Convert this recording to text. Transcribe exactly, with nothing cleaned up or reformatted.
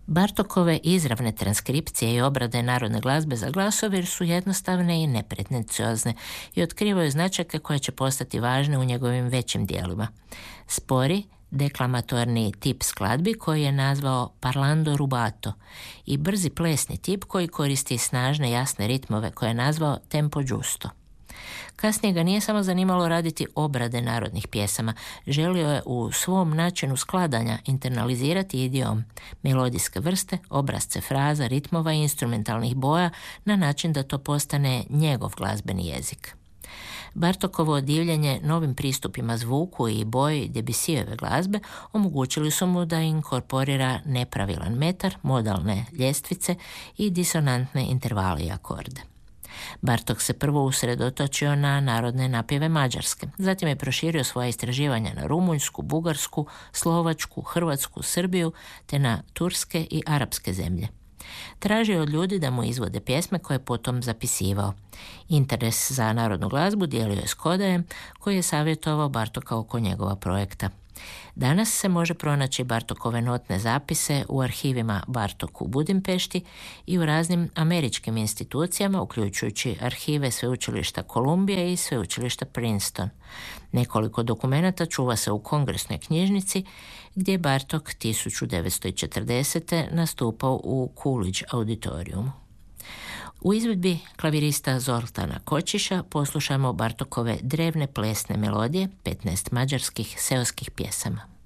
Bartokove izravne transkripcije i obrade narodne glazbe za glasovir su jednostavne i nepretenciozne i otkrivaju značajke koje će postati važne u njegovim većim dijelima. Spori, deklamatorni tip skladbi koji je nazvao parlando rubato i brzi plesni tip koji koristi snažne jasne ritmove koje je nazvao tempo giusto. Kasnije ga nije samo zanimalo raditi obrade narodnih pjesama, želio je u svom načinu skladanja internalizirati idiom, melodijske vrste, obrazce fraza, ritmova i instrumentalnih boja na način da to postane njegov glazbeni jezik. Bartokovo divljenje novim pristupima zvuku i boji Debussyjeve glazbe omogućili su mu da inkorporira nepravilan metar, modalne ljestvice i disonantne intervale i akorde. Bartok se prvo usredotočio na narodne napjeve Mađarske, zatim je proširio svoja istraživanja na Rumunjsku, Bugarsku, Slovačku, Hrvatsku, Srbiju te na turske i arapske zemlje. Tražio od ljudi da mu izvode pjesme koje je potom zapisivao. Interes za narodnu glazbu dijelio je s Kodajem, koji je savjetovao Bartoka oko njegova projekta. Danas se može pronaći Bartokove notne zapise u arhivima Bartok u Budimpešti i u raznim američkim institucijama, uključujući arhive Sveučilišta Kolumbija i Sveučilišta Princeton. Nekoliko dokumenata čuva se u Kongresnoj knjižnici, gdje je Bartok tisuću devetsto četrdesete nastupao u Coolidge auditorijumu. U izvedbi klavirista Zoltana Kočiša poslušamo Bartokove drevne plesne melodije, petnaest mađarskih seoskih pjesama.